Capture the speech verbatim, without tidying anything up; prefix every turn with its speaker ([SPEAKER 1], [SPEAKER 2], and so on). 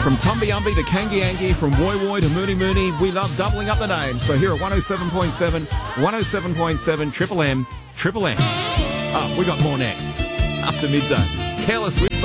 [SPEAKER 1] From Tumbyumby to Kangiangi, from Woy Woy to Mooney Mooney, we love doubling up the names. So here at one oh seven point seven, one oh seven point seven, Triple M, Triple M. Oh, we got more next. After midday. Careless.